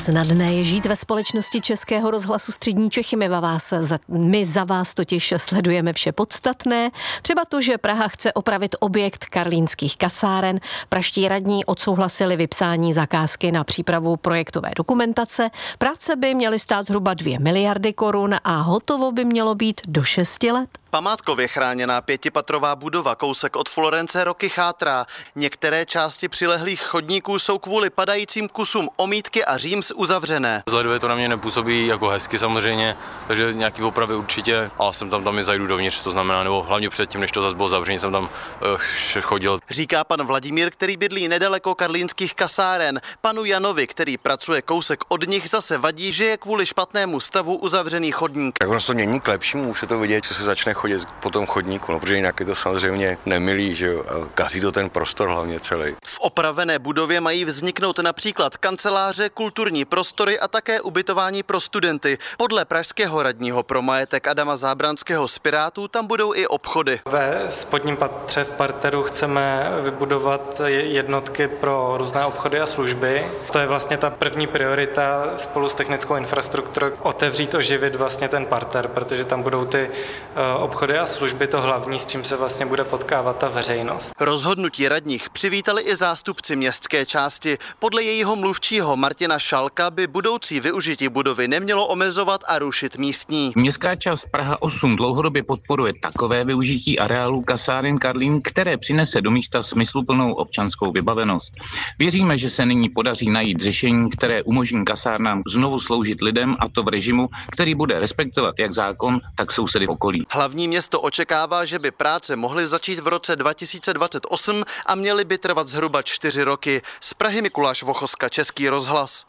Snadné je žít ve společnosti Českého rozhlasu Střední Čechy. My za vás totiž sledujeme vše podstatné. Třeba to, že Praha chce opravit objekt karlínských kasáren. Praští radní odsouhlasili vypsání zakázky na přípravu projektové dokumentace. Práce by měly stát zhruba 2 miliardy korun a hotovo by mělo být do 6 let. Památkově chráněná 5patrová budova kousek od Florence roky chátrá. Některé části přilehlých chodníků jsou kvůli padajícím kusům omítky a říms uzavřené. Vzhledově to na mě nepůsobí jako hezky samozřejmě, takže nějaký opravy určitě, ale jsem tam i zajdu dovnitř, to znamená, nebo hlavně předtím, než to zase bylo zavřený, jsem tam chodil. Říká pan Vladimír, který bydlí nedaleko karlínských kasáren. Panu Janovi, který pracuje kousek od nich, zase vadí, že je kvůli špatnému stavu uzavřený chodník. Tak ono to není k lepšímu, už je to vidět, že se začne chodit po tom chodníku, protože jinak je to samozřejmě nemilý, že jo, a kazí to ten prostor hlavně celý. V opravené budově mají vzniknout například kanceláře, kulturní prostory a také ubytování pro studenty. Podle pražského radního pro majetek Adama Zábranského z Pirátů tam budou i obchody. Ve spodním patře v parteru chceme vybudovat jednotky pro různé obchody a služby. To je vlastně ta první priorita spolu s technickou infrastrukturou, otevřít, oživit vlastně ten parter, protože tam budou ty obchody a služby to hlavní, s čím se vlastně bude potkávat ta veřejnost. Rozhodnutí radních přivítali i zástupci městské části. Podle jejího mluvčího Martina Šalka by budoucí využití budovy nemělo omezovat a rušit místní. Městská část Praha 8 dlouhodobě podporuje takové využití areálu kasáren Karlín, které přinese do místa smysluplnou občanskou vybavenost. Věříme, že se nyní podaří najít řešení, které umožní kasárnám znovu sloužit lidem, a to v režimu, který bude respektovat jak zákon, tak sousedy v okolí. Hlavní město očekává, že by práce mohly začít v roce 2028 a měly by trvat zhruba 4 roky. Z Prahy Mikuláš Vochoska, Český rozhlas.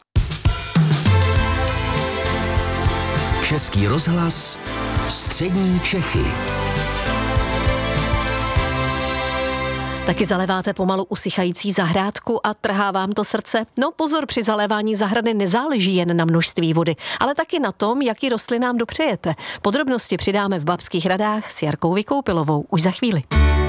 Český rozhlas Střední Čechy. Taky zaléváte pomalu usychající zahrádku a trhá vám to srdce? No pozor, při zalévání zahrady nezáleží jen na množství vody, ale taky na tom, jaký rostlinám dopřejete. Podrobnosti přidáme v Babských radách s Jarkou Vykoupilovou už za chvíli.